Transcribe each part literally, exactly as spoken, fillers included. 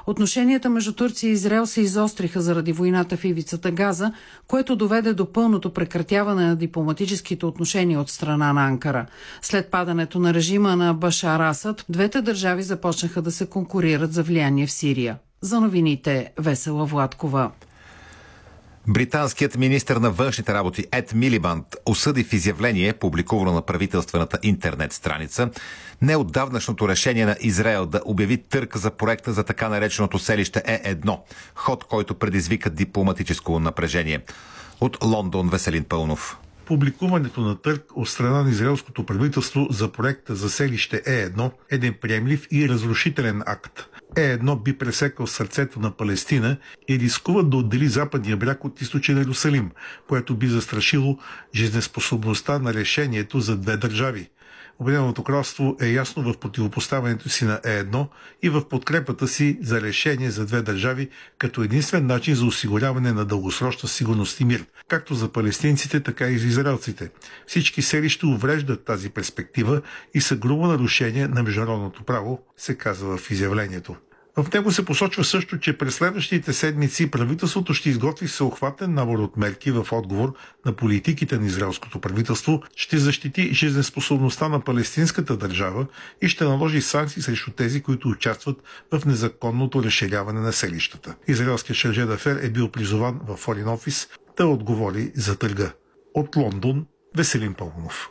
Отношенията между Турция и Израел се изостриха заради войната в ивицата Газа, което доведе до пълното прекратяване на дипломатическите отношения от страна на Анкара. След падането на режима на Башар Асад, двете държави започнаха да се конкурират за влияние в Сирия. За новините Весела Владкова. Британският министър на външните работи Ед Милибанд осъди в изявление, публикувано на правителствената интернет страница, неотдавнашното решение на Израел да обяви търг за проекта за така нареченото селище Е едно, ход, който предизвика дипломатическо напрежение. От Лондон Веселин Пълнов. Публикуването на търг от страна на израелското правителство за проекта за селище Е едно е неприемлив и разрушителен акт. Е едно би пресекал сърцето на Палестина и рискува да отдели западния бряг от източен Иерусалим, което би застрашило жизнеспособността на решението за две държави. Обединеното кралство е ясно в противопоставянето си на Е едно и в подкрепата си за решение за две държави като единствен начин за осигуряване на дългосрочна сигурност и мир, както за палестинците, така и за израелците. Всички селища увреждат тази перспектива и са грубо нарушение на международното право, се казва в изявлението. В него се посочва също, че през следващите седмици правителството ще изготви всеобхватен набор от мерки в отговор на политиките на израелското правителство, ще защити жизнеспособността на палестинската държава и ще наложи санкции срещу тези, които участват в незаконното разширяване на селищата. Израелският шарже дафер е бил призован в Foreign Office да отговори за търга. От Лондон Веселин Пълнов.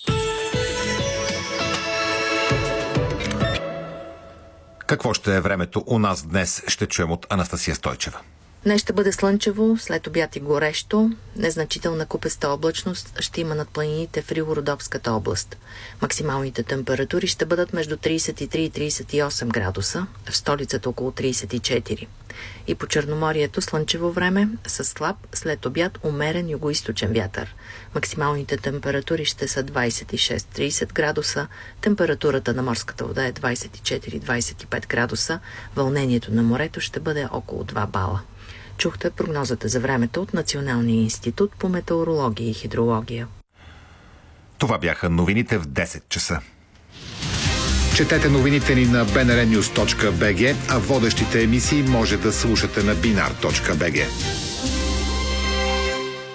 Какво ще е времето у нас днес, ще чуем от Анастасия Стойчева. Днес ще бъде слънчево, след обяд и горещо. Незначителна купеста облачност ще има над планините в Рило-Родопската област. Максималните температури ще бъдат между трийсет и три и трийсет и осем градуса, в столицата около трийсет и четири. И по Черноморието слънчево време, с слаб, след обяд умерен югоизточен вятър. Максималните температури ще са двийсет и шест до трийсет градуса, температурата на морската вода е двийсет и четири до двийсет и пет градуса, вълнението на морето ще бъде около два бала. Чухте прогнозата за времето от Националния институт по метеорология и хидрология. Това бяха новините в десет часа. Четете новините ни на би ен ар нюз точка би джи, а водещите емисии може да слушате на би ен ар точка би джи.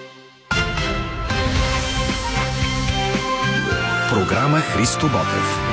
Програма Христо Ботев.